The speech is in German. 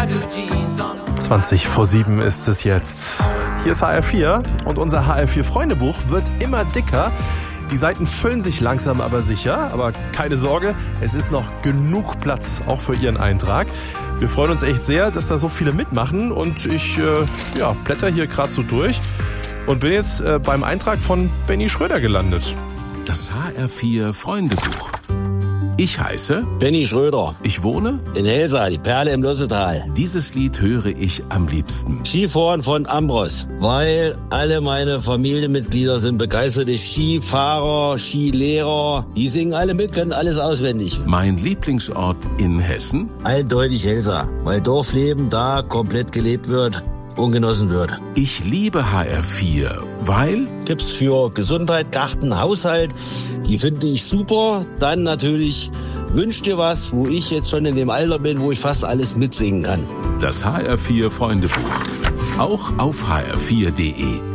20 vor 7 ist es jetzt. Hier ist HR4 und unser HR4-Freundebuch wird immer dicker. Die Seiten füllen sich langsam aber sicher, aber keine Sorge, es ist noch genug Platz, auch für Ihren Eintrag. Wir freuen uns echt sehr, dass da so viele mitmachen und ich blätter hier gerade so durch und bin jetzt beim Eintrag von Benny Schröder gelandet. Das HR4-Freundebuch. Ich heiße Benny Schröder. Ich wohne in Helsa, die Perle im Lossetal. Dieses Lied höre ich am liebsten. Skifahren von Ambros, weil alle meine Familienmitglieder sind begeisterte Skifahrer, Skilehrer. Die singen alle mit, können alles auswendig. Mein Lieblingsort in Hessen? Eindeutig Helsa, weil Dorfleben da komplett gelebt wird und genossen wird. Ich liebe HR4, weil Tipps für Gesundheit, Garten, Haushalt, die finde ich super. Dann natürlich Wünsch dir was, wo ich jetzt schon in dem Alter bin, wo ich fast alles mitsingen kann. Das HR4 Freundebuch. Auch auf hr4.de.